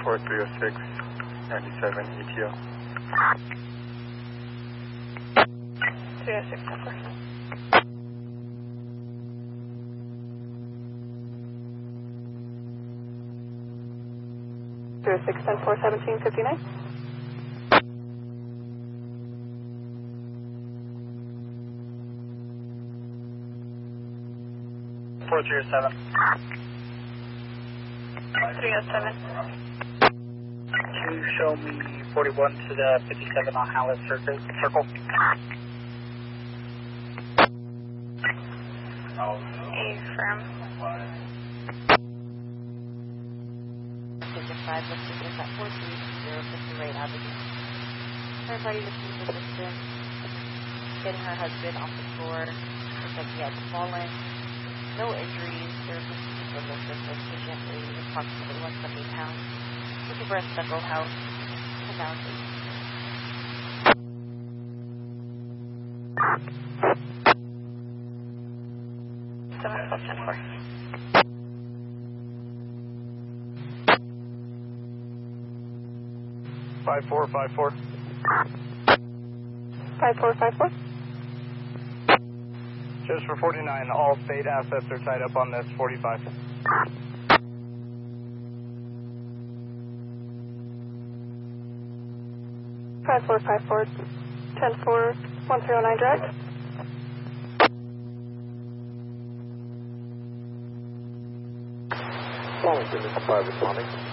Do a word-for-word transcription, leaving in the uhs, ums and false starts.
four three oh six, ninety-seven E T O. three oh six, ten four. three oh six, ten four, seventeen fifty-nine. four three oh seven. three oh seven. Can you show me forty-one to the fifty-seven on Hallis Circle? Circle. Affirm. Station five, let's take it at four three zero fifty-eight Avenue. Third party received assistance getting her husband off the floor. Looks like he had fallen. No injuries. There was a assistance. Patient weighing approximately one hundred seventy pounds. Looking for a speckled house. ten thousand. seven plus ten four. five four five four. five four five four. Just for forty-nine, all state assets are tied up on this forty-five. five four five four, ten four, one three oh nine direct. Wellington, this is five responding.